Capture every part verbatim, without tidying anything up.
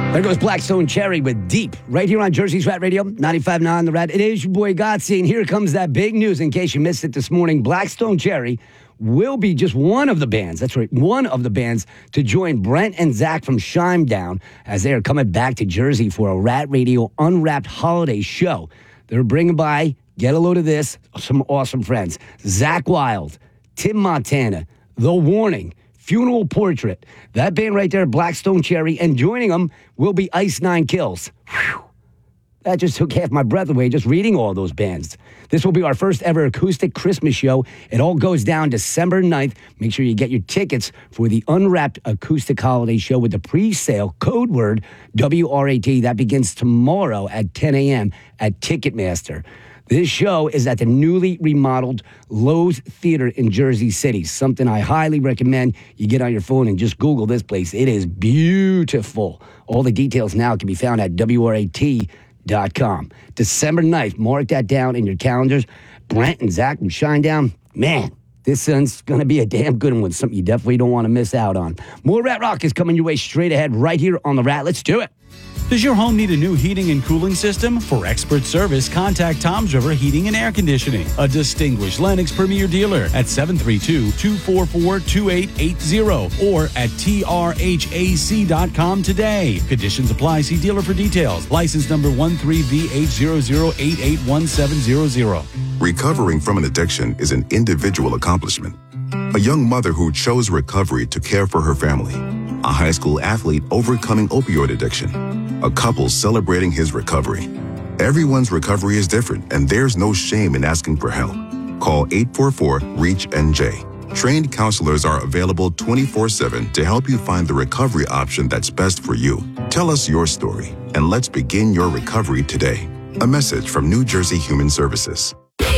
There goes Blackstone Cherry with Deep, right here on Jersey's Rat Radio, ninety-five point nine The Rat. It is your boy Godsey, and here comes that big news in case you missed it this morning. Blackstone Cherry will be just one of the bands, that's right, one of the bands to join Brent and Zach from Shinedown as they are coming back to Jersey for a Rat Radio Unwrapped holiday show. They're bringing by, get a load of this, some awesome friends. Zach Wild, Tim Montana, The Warning, Funeral Portrait. That band right there, Blackstone Cherry. And joining them will be Ice Nine Kills. Whew. That just took half my breath away just reading all those bands. This will be our first ever acoustic Christmas show. It all goes down December ninth. Make sure you get your tickets for the Unwrapped Acoustic Holiday Show with the pre-sale code word W R A T. That begins tomorrow at ten a.m. at Ticketmaster. This show is at the newly remodeled Lowe's Theater in Jersey City, something I highly recommend you get on your phone and just Google this place. It is beautiful. All the details now can be found at W R A T dot com. December ninth, mark that down in your calendars. Brent and Zach from Shinedown, man, this one's going to be a damn good one, something you definitely don't want to miss out on. More Rat Rock is coming your way straight ahead right here on The Rat. Let's do it. Does your home need a new heating and cooling system? For expert service, contact Tom's River Heating and Air Conditioning, a distinguished Lennox Premier dealer at seven three two, two four four, two eight eight zero or at T R H A C dot com today. Conditions apply. See dealer for details. License number one three V H zero zero eight eight one seven zero zero. Recovering from an addiction is an individual accomplishment. A young mother who chose recovery to care for her family. A high school athlete overcoming opioid addiction. A couple celebrating his recovery. Everyone's recovery is different, and there's no shame in asking for help. Call eight four four, REACH N J. Trained counselors are available twenty-four seven to help you find the recovery option that's best for you. Tell us your story, and let's begin your recovery today. A message from New Jersey Human Services.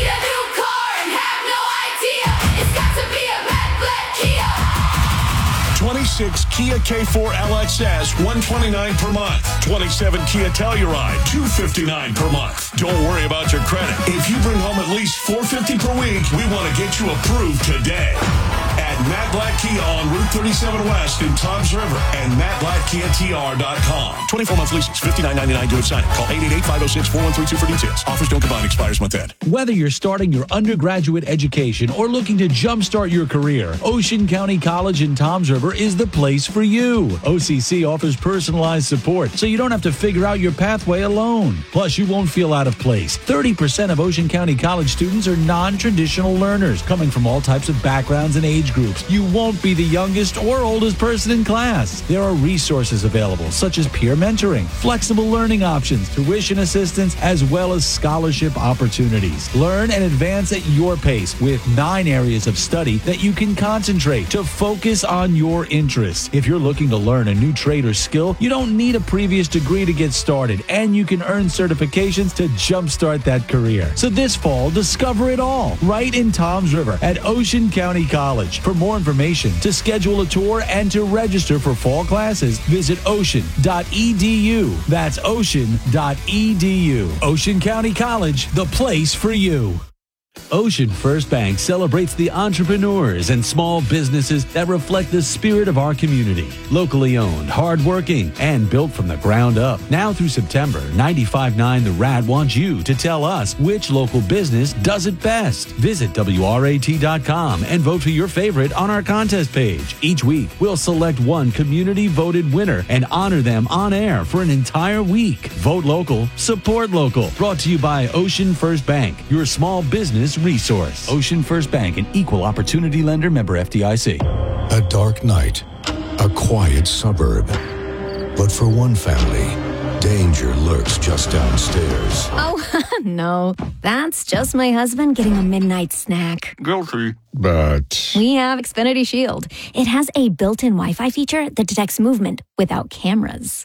twenty-six Kia K four L X S, one hundred twenty-nine dollars per month. twenty-seven Kia Telluride, two hundred fifty-nine dollars per month. Don't worry about your credit. If you bring home at least four hundred fifty dollars per week, we want to get you approved today. At Matt Blatt Kia on Route thirty-seven West in Toms River and Matt Blatt Kia T R dot com. twenty-four month leases, fifty-nine ninety-nine due at signing. Call eight eight eight, five oh six, four one three two for details. Offers don't combine, expires month end. Whether you're starting your undergraduate education or looking to jumpstart your career, Ocean County College in Toms River is the place for you. O C C offers personalized support, so you don't have to figure out your pathway alone. Plus, you won't feel out of place. thirty percent of Ocean County College students are non-traditional learners, coming from all types of backgrounds and age groups. You won't be the youngest or oldest person in class. There are resources available, such as peer mentoring, flexible learning options, tuition assistance, as well as scholarship opportunities. Learn and advance at your pace with nine areas of study that you can concentrate to focus on your interests. If you're looking to learn a new trade or skill, you don't need a previous degree to get started, and you can earn certifications to jumpstart that career. So this fall, discover it all right in Toms River at Ocean County College. For more information, to schedule a tour, and to register for fall classes, visit ocean dot e d u. That's ocean dot e d u. Ocean County College, the place for you. Ocean First Bank celebrates the entrepreneurs and small businesses that reflect the spirit of our community. Locally owned, hardworking, and built from the ground up. Now through September, ninety-five point nine The Rat wants you to tell us which local business does it best. Visit W R A T dot com and vote for your favorite on our contest page. Each week, we'll select one community-voted winner and honor them on air for an entire week. Vote local, support local. Brought to you by Ocean First Bank, your small business resource. Ocean First Bank, an equal opportunity lender, member F D I C. A dark night, a quiet suburb. But for one family, danger lurks just downstairs. Oh, no. That's just my husband getting a midnight snack. Guilty. But we have Xfinity Shield. It has a built-in Wi-Fi feature that detects movement without cameras.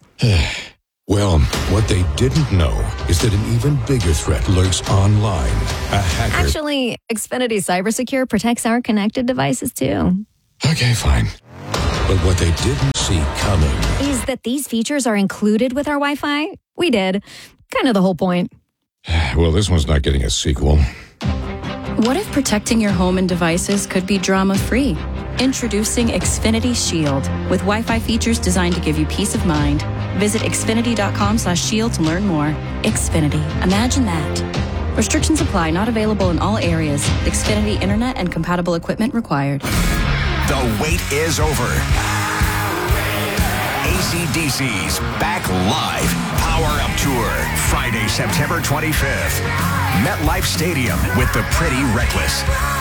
Well, what they didn't know is that an even bigger threat lurks online. A hacker... Actually, Xfinity CyberSecure protects our connected devices, too. Okay, fine. But what they didn't see coming is that these features are included with our Wi-Fi. We did. Kind of the whole point. Well, this one's not getting a sequel. What if protecting your home and devices could be drama-free? Introducing Xfinity Shield with Wi-Fi features designed to give you peace of mind. Visit xfinity.com slash shield to learn more. Xfinity. Imagine that. Restrictions apply. Not available in all areas. Xfinity Internet and compatible equipment required. The wait is over. A C D C's Back Live Power Up Tour, Friday, September twenty-fifth. MetLife Stadium with the Pretty Reckless.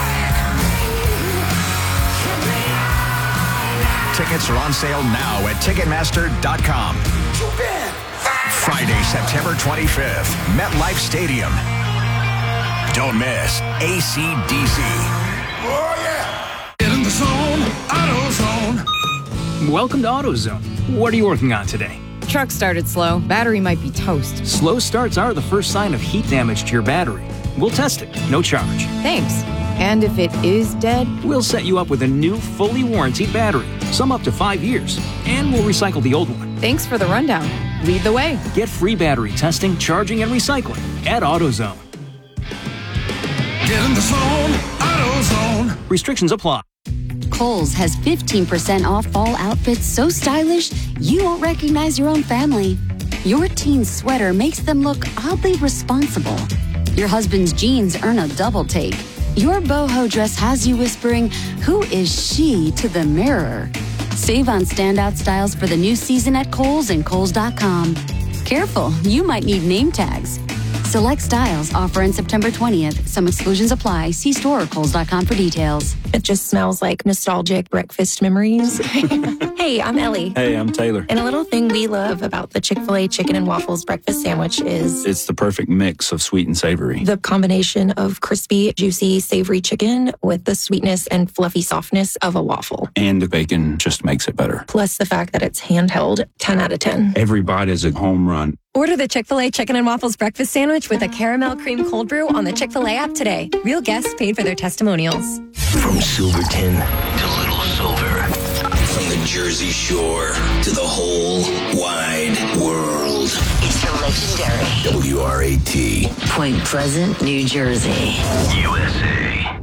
Tickets are on sale now at Ticketmaster dot com. Friday, September twenty-fifth, MetLife Stadium. Don't miss A C D C. Oh, yeah. Get in the zone, AutoZone. Welcome to AutoZone. What are you working on today? Truck started slow. Battery might be toast. Slow starts are the first sign of heat damage to your battery. We'll test it, no charge. Thanks. And if it is dead? We'll set you up with a new, fully warranted battery, some up to five years, and we'll recycle the old one. Thanks for the rundown. Lead the way. Get free battery testing, charging, and recycling at AutoZone. Get in the zone, AutoZone. Restrictions apply. Kohl's has fifteen percent off fall outfits so stylish you won't recognize your own family. Your teen's sweater makes them look oddly responsible. Your husband's jeans earn a double take. Your boho dress has you whispering, "Who is she?" to the mirror. Save on standout styles for the new season at Kohl's and Kohl's dot com. Careful, you might need name tags. Select styles offer in September twentieth. Some exclusions apply. See store or Kohl's dot com for details. It just smells like nostalgic breakfast memories. Hey, I'm Ellie. Hey, I'm Taylor. And a little thing we love about the Chick-fil-A chicken and waffles breakfast sandwich is... it's the perfect mix of sweet and savory. The combination of crispy, juicy, savory chicken with the sweetness and fluffy softness of a waffle. And the bacon just makes it better. Plus the fact that it's handheld, ten out of ten. Every bite is a home run. Order the Chick-fil-A Chicken and Waffles breakfast sandwich with a caramel cream cold brew on the Chick-fil-A app today. Real guests paid for their testimonials. From Silverton to Little Silver, from the Jersey Shore to the whole wide world. It's the legendary W R A T. Point Pleasant, New Jersey. U S A.